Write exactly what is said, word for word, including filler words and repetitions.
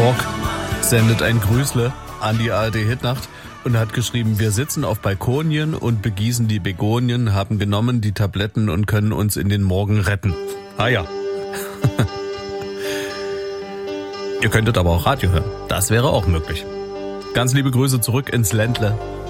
Kork sendet ein Grüßle an die A R D-Hitnacht und hat geschrieben, wir sitzen auf Balkonien und begießen die Begonien, haben genommen die Tabletten und können uns in den Morgen retten. Ah ja. Ihr könntet aber auch Radio hören. Das wäre auch möglich. Ganz liebe Grüße zurück ins Ländle.